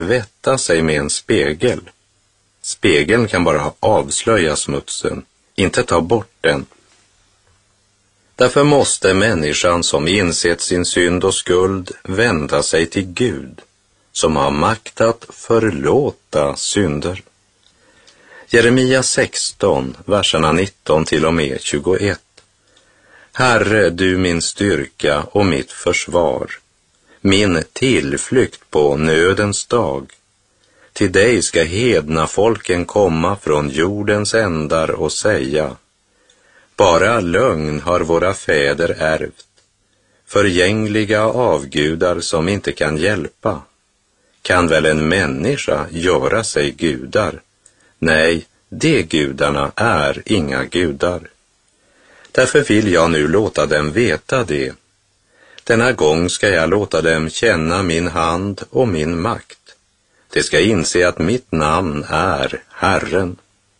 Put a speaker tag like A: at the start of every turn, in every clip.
A: tvätta sig med en spegel. Spegeln kan bara avslöja smutsen, inte ta bort den. Därför måste människan som insett sin synd och skuld vända sig till Gud, som har makt att förlåta synder. Jeremia 16, verserna 19 till och med 21. Herre, du min styrka och mitt försvar, min tillflykt på nödens dag. Till dig ska hedna folken komma från jordens ändar och säga: bara lögn har våra fäder ärvt, förgängliga avgudar som inte kan hjälpa. Kan väl en människa göra sig gudar? Nej, de gudarna är inga gudar. Därför vill jag nu låta dem veta det. Denna gång ska jag låta dem känna min hand och min makt. De ska inse att mitt namn är Herren.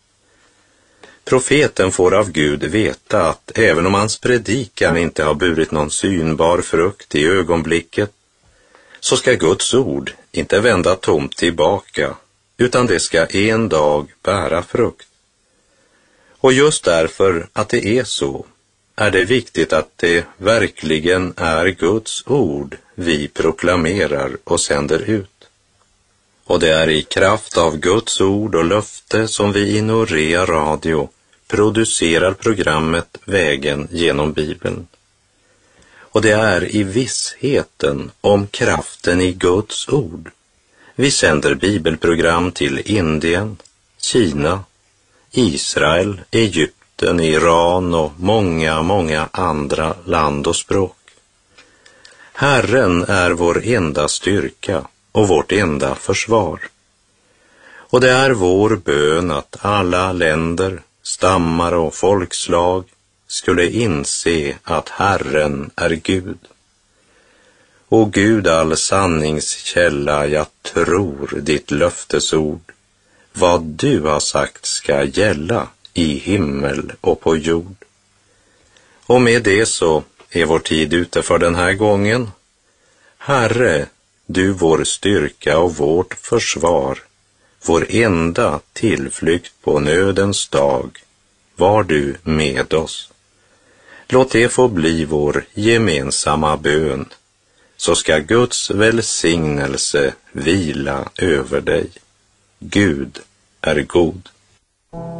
A: Profeten får av Gud veta att även om hans predikan inte har burit någon synbar frukt i ögonblicket, så ska Guds ord inte vända tomt tillbaka, utan det ska en dag bära frukt. Och just därför att det är så, är det viktigt att det verkligen är Guds ord vi proklamerar och sänder ut. Och det är i kraft av Guds ord och löfte som vi i Norea Radio producerar programmet Vägen genom Bibeln. Och det är i vissheten om kraften i Guds ord vi sänder bibelprogram till Indien, Kina, Israel, Egypten, Iran och många andra land och språk. Herren är vår enda styrka och vårt enda försvar. Och det är vår bön att alla länder, stammar och folkslag skulle inse att Herren är Gud. O Gud, all sanningskälla, jag tror ditt löftesord. Vad du har sagt ska gälla i himmel och på jord. Och med det så är vår tid ute för den här gången. Herre, du vår styrka och vårt försvar, vår enda tillflykt på nödens dag, var du med oss. Låt det få bli vår gemensamma bön, så ska Guds välsignelse vila över dig. Gud är god.